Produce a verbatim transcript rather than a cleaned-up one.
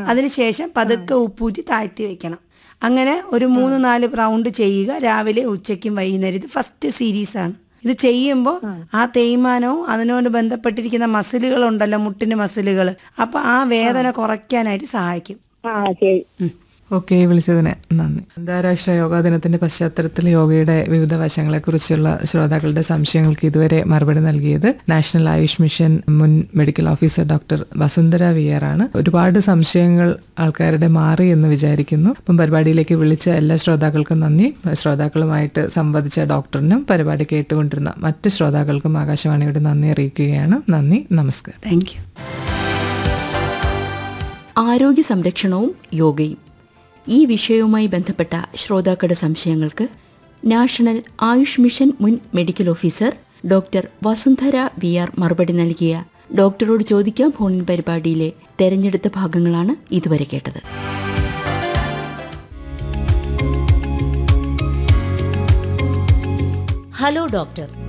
അതിനുശേഷം പതുക്കെ ഉപ്പൂറ്റി താഴ്ത്തി വെക്കണം. അങ്ങനെ ഒരു മൂന്ന് നാല് റൗണ്ട് ചെയ്യുക, രാവിലെ ഉച്ചയ്ക്കും വൈകുന്നേരം. ഇത് ഫസ്റ്റ് സീരീസാണ്. ഇത് ചെയ്യുമ്പോൾ ആ തേയ്മാനവും അതിനോട് ബന്ധപ്പെട്ടിരിക്കുന്ന മസിലുകളുണ്ടല്ലോ, മുട്ടിന് മസിലുകൾ, അപ്പൊ ആ വേദന കുറയ്ക്കാനായിട്ട് സഹായിക്കും. ഓക്കെ, വിളിച്ചതിന് നന്ദി. അന്താരാഷ്ട്ര യോഗാ ദിനത്തിന്റെ പശ്ചാത്തലത്തിൽ യോഗയുടെ വിവിധ വശങ്ങളെക്കുറിച്ചുള്ള ശ്രോതാക്കളുടെ സംശയങ്ങൾക്ക് ഇതുവരെ മറുപടി നൽകിയത് നാഷണൽ ആയുഷ് മിഷൻ മുൻ medical officer doctor Vasundhara V R ആണ്. ഒരുപാട് സംശയങ്ങൾ ആൾക്കാരുടെ മാറി എന്ന് വിചാരിക്കുന്നു. അപ്പം പരിപാടിയിലേക്ക് വിളിച്ച എല്ലാ ശ്രോതാക്കൾക്കും നന്ദി. ശ്രോതാക്കളുമായിട്ട് സംവദിച്ച ഡോക്ടറിനും പരിപാടി കേട്ടുകൊണ്ടിരുന്ന മറ്റ് ശ്രോതാക്കൾക്കും ആകാശവാണിയുടെ നന്ദി അറിയിക്കുകയാണ്. നന്ദി, നമസ്കാരം. Thank you. ആരോഗ്യ സംരക്ഷണവും യോഗയും ഈ വിഷയവുമായി ബന്ധപ്പെട്ട ശ്രോതാക്കളുടെ സംശയങ്ങൾക്ക് നാഷണൽ ആയുഷ് മിഷൻ മുൻ medical officer doctor Vasundhara V R മറുപടി നൽകിയ ഡോക്ടറോട് ചോദിക്കാം ഫോണിൻ പരിപാടിയിലെ തെരഞ്ഞെടുത്ത ഭാഗങ്ങളാണ് ഇതുവരെ കേട്ടത്. Hello doctor.